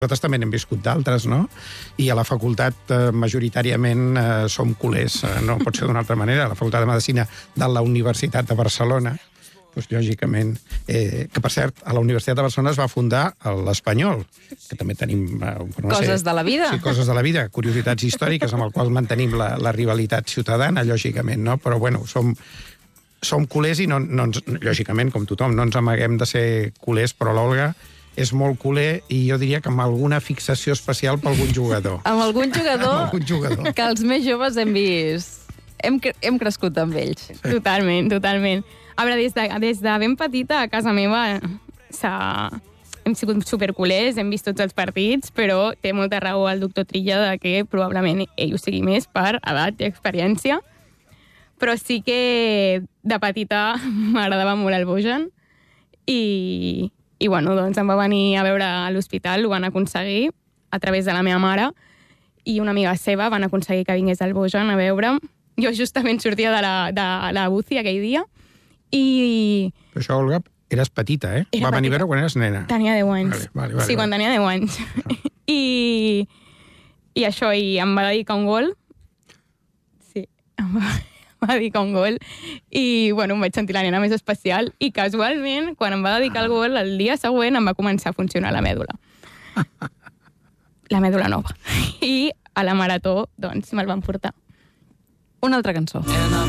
Nosaltres també n'hem viscut d'altres, no? I a la facultat majoritàriament som culers, no pot ser d'una altra manera. A la Facultat de Medicina de la Universitat de Barcelona, doncs, lògicament, que per cert, a la Universitat de Barcelona es va fundar l'Espanyol, que també tenim... Coses de la vida. Sí, coses de la vida, curiositats històriques amb el qual mantenim la rivalitat ciutadana, lògicament, no? Però, bueno, som culers i no ens, lògicament, com tothom, no ens amaguem de ser culers, però l'Olga és molt culer i jo diria que amb alguna fixació especial per algun jugador. Amb algun jugador, amb algun jugador que els més joves hem vist. Hem crescut amb ells. Sí. Totalment. A veure, des de ben petita a casa meva hem sigut superculers, hem vist tots els partits, però té molta raó el doctor Trilla de que probablement ell ho sigui més per edat i experiència. Però sí que de petita m'agradava molt el Bojan i bueno, doncs em va venir a veure a l'hospital, ho van aconseguir a través de la meva mare, i una amiga seva van aconseguir que vingués el Bojan a veure'm. Jo justament sortia de la UCI aquell dia, i... Però això, Olga, eres petita, eh? Va venir a veure quan eres nena. Tenia 10 anys. Vale, sí, quan tenia 10 anys. I això, i em va dedicar un gol. Sí, em va dedicar un gol i, bueno, em vaig sentir la nena més especial i casualment, quan em va dedicar el gol, el dia següent em va començar a funcionar la mèdula. La mèdula nova. I a la marató, doncs, me'l van portar. Una altra cançó.